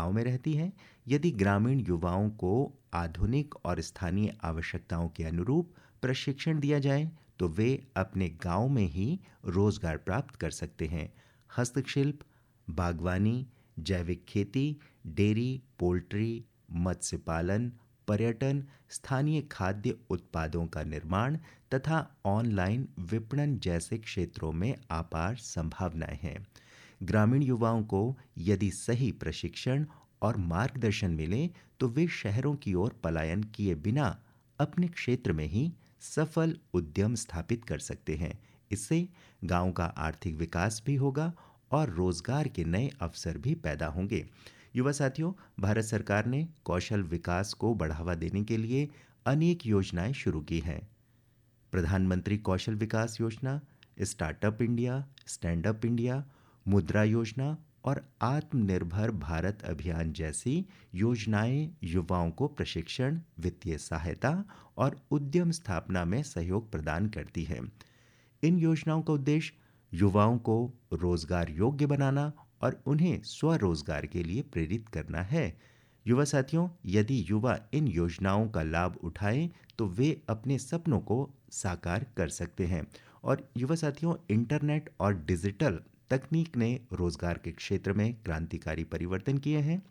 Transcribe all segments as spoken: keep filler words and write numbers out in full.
गांव में रहती हैं। यदि ग्रामीण युवाओं को आधुनिक और स्थानीय आवश्यकताओं के अनुरूप प्रशिक्षण दिया जाए तो वे अपने गांव में ही रोजगार प्राप्त कर सकते हैं। हस्तशिल्प, बागवानी, जैविक खेती, डेयरी, पोल्ट्री, मत्स्य पालन, पर्यटन, स्थानीय खाद्य उत्पादों का निर्माण तथा ऑनलाइन विपणन जैसे क्षेत्रों में अपार संभावनाएं हैं। ग्रामीण युवाओं को यदि सही प्रशिक्षण और मार्गदर्शन मिले तो वे शहरों की ओर पलायन किए बिना अपने क्षेत्र में ही सफल उद्यम स्थापित कर सकते हैं। इससे गांव का आर्थिक विकास भी होगा और रोजगार के नए अवसर भी पैदा होंगे। युवा साथियों, भारत सरकार ने कौशल विकास को बढ़ावा देने के लिए अनेक योजनाएं शुरू की हैं। प्रधानमंत्री कौशल विकास योजना, startup India, stand up India, मुद्रा योजना और आत्मनिर्भर भारत अभियान जैसी योजनाएं युवाओं को प्रशिक्षण, वित्तीय सहायता और उद्यम स्थापना में सहयोग प्रदान करती हैं। इन योजनाओं का उद्देश्य युवाओं को रोजगार योग्य बनाना और उन्हें स्वरोजगार के लिए प्रेरित करना है। युवा साथियों, यदि युवा इन योजनाओं का लाभ उठाएं तो वे अपने सपनों को साकार कर सकते हैं। और युवा साथियों, इंटरनेट और डिजिटल तकनीक ने रोजगार के क्षेत्र में क्रांतिकारी परिवर्तन किए हैं।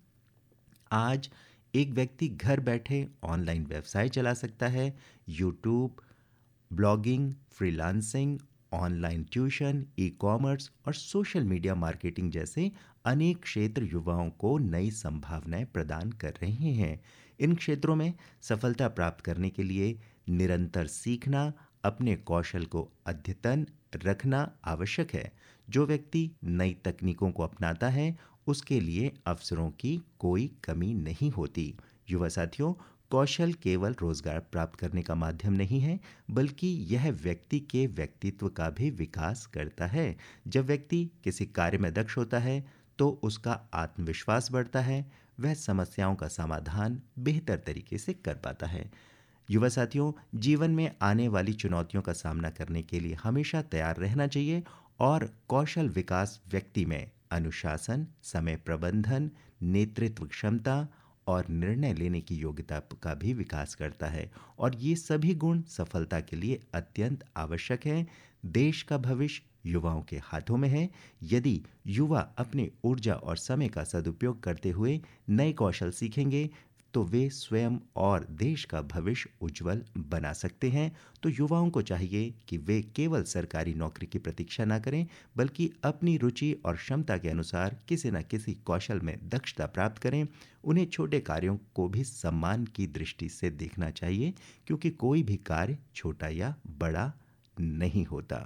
आज एक व्यक्ति घर बैठे ऑनलाइन व्यवसाय चला सकता है। YouTube, blogging, freelancing, online tuition, e commerce और सोशल मीडिया मार्केटिंग जैसे अनेक क्षेत्र युवाओं को नई संभावनाएं प्रदान कर रहे हैं। इन क्षेत्रों में सफलता प्राप्त करने के लिए निरंतर सीखना, अपने कौशल को अद्यतन रखना आवश्यक है। जो व्यक्ति नई तकनीकों को अपनाता है उसके लिए अवसरों की कोई कमी नहीं होती। युवा साथियों, कौशल केवल रोजगार प्राप्त करने का माध्यम नहीं है, बल्कि यह व्यक्ति के व्यक्तित्व का भी विकास करता है। जब व्यक्ति किसी कार्य में दक्ष होता है तो उसका आत्मविश्वास बढ़ता है, वह समस्याओं का समाधान बेहतर तरीके से कर पाता है। युवा साथियों, जीवन में आने वाली चुनौतियों का सामना करने के लिए हमेशा तैयार रहना चाहिए और कौशल विकास व्यक्ति में अनुशासन, समय प्रबंधन, नेतृत्व क्षमता और निर्णय लेने की योग्यता का भी विकास करता है। और ये सभी गुण सफलता के लिए अत्यंत आवश्यक हैं। देश का भविष्य युवाओं के हाथों में है। यदि युवा अपनी ऊर्जा और समय का सदुपयोग करते हुए नए कौशल सीखेंगे तो वे स्वयं और देश का भविष्य उज्जवल बना सकते हैं। तो युवाओं को चाहिए कि वे केवल सरकारी नौकरी की प्रतीक्षा न करें, बल्कि अपनी रुचि और क्षमता के अनुसार किसी न किसी कौशल में दक्षता प्राप्त करें। उन्हें छोटे कार्यों को भी सम्मान की दृष्टि से देखना चाहिए, क्योंकि कोई भी कार्य छोटा या बड़ा नहीं होता।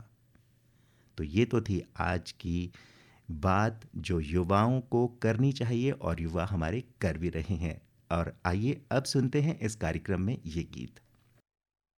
तो ये तो थी आज की बात जो युवाओं को करनी चाहिए और युवा हमारे कर भी रहे हैं। और आइए अब सुनते हैं इस कार्यक्रम में ये गीत।